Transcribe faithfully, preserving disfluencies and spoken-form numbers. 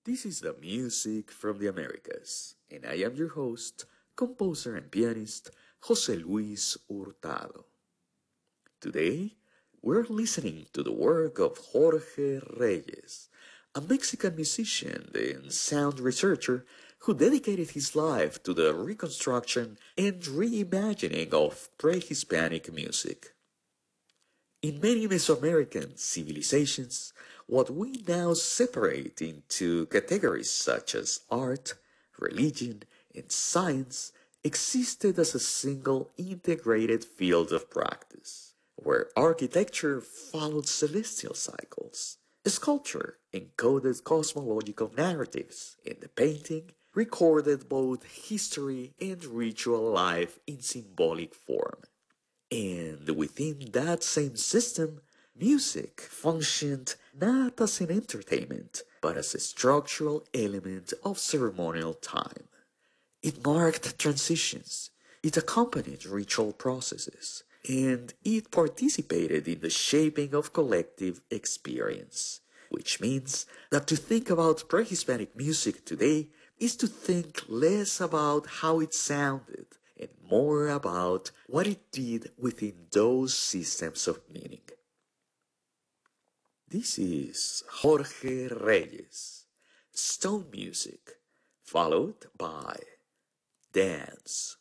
This is the music from the Americas, and I am your host, composer and pianist Jose Luis Hurtado. Today, we're listening to the work of Jorge Reyes, a Mexican musician and sound researcher who dedicated his life to the reconstruction and reimagining of pre-Hispanic music. In many Mesoamerican civilizations, what we now separate into categories such as art, religion, and science existed as a single integrated field of practice, where architecture followed celestial cycles, sculpture encoded cosmological narratives, and the painting recorded both history and ritual life in symbolic form. And within that same system, music functioned not as an entertainment, but as a structural element of ceremonial time. It marked transitions, it accompanied ritual processes, and it participated in the shaping of collective experience. Which means that to think about pre-Hispanic music today is to think less about how it sounded and more about what it did within those systems of meaning. This is Jorge Reyes, Stone Music, followed by Dance.